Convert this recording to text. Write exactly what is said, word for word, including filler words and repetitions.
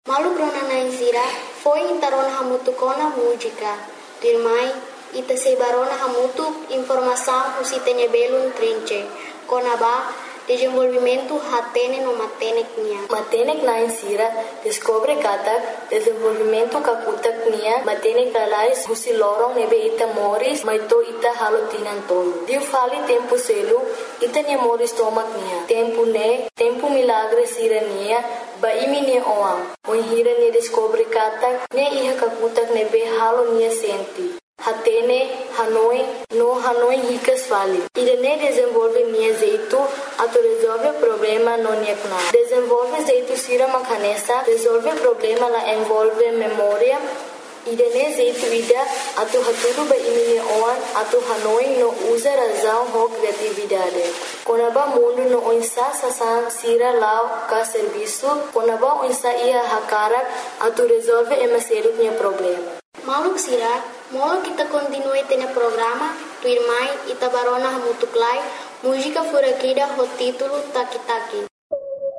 Malu krona naizira foi intarona hamutu kona música. Dirmai ita sebarona hamutu informação usitene belum trinche. Kona ba desenvolvimento hatene no matenek nia. Matenek na insira descobre katak desenvolvimento kakutak nia matenek lalais husi lorong nebe ita moris maito ita halo tinan tolo. Diu fali tempo selu ita nia moris tomak nia. Tempo ne tempo milagre sira nia ba imi nia oam. Oi hira nia descobre katak ne iha kakutak nebe halo nia senti. Hatene, Hanoi, no Hanoi ricas vale. Irene desenvolve nia jeito, ato resolve problema no nia kuna. Desenvolve jeito sira makanesa, resolve problema la envolve memória. Irene jeito ida, ato haturu ba imine oan, ato Hanoi no usa razão ho criatividade. Konaba mundo no onsa sasan sira lao ka serviço, konaba onsa ia hakarak, ato resolve emaseru nia problema. Mauluk sira, molo kita continue tene programa, tu irmai ita barona hamutuklai, música furakida ho título Taki Taki.